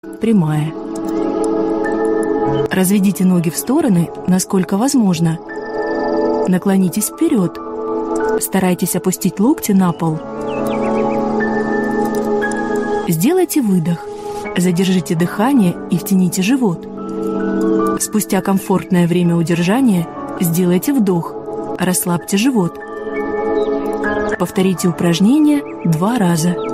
прямая. Разведите ноги в стороны, насколько возможно. Наклонитесь вперед. Старайтесь опустить локти на пол. Сделайте выдох. Задержите дыхание и втяните живот. Спустя комфортное время удержания сделайте вдох. Расслабьте живот. Повторите упражнение 2 раза.